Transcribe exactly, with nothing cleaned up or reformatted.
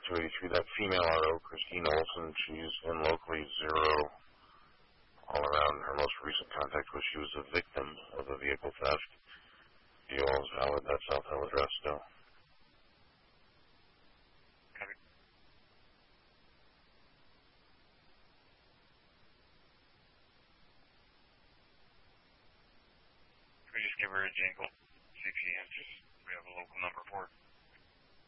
two eighty-three. That female R O, Christine Olson, she's in locally zero all around. Her most recent contact was she was a victim of a vehicle theft. D O L is valid. That's South Hill address still. Copy. Can we just give her a jingle? See if she answers. We have a local number for her.